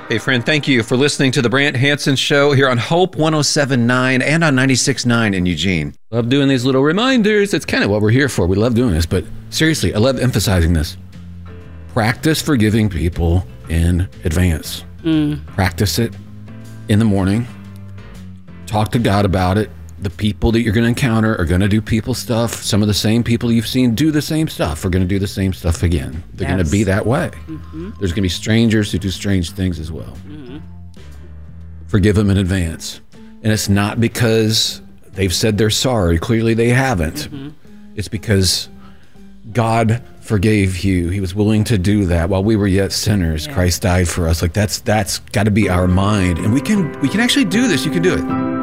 Hey, friend, thank you for listening to the Brant Hansen Show here on Hope 107.9 and on 96.9 in Eugene. Love doing these little reminders. It's kind of what we're here for. We love doing this, but seriously, I love emphasizing this. Practice forgiving people in advance. Practice it in the morning. Talk to God about it. The people that you're going to encounter are going to do people stuff. Some of the same people you've seen do the same stuff are going to do the same stuff again. They're going to be that way. There's going to be strangers who do strange things as well. Forgive them in advance. And it's not because they've said they're sorry. Clearly they haven't. It's because God forgave you. He was willing to do that while we were yet sinners. Christ died for us. Like that's got to be our mind. And we can actually do this. You can do it.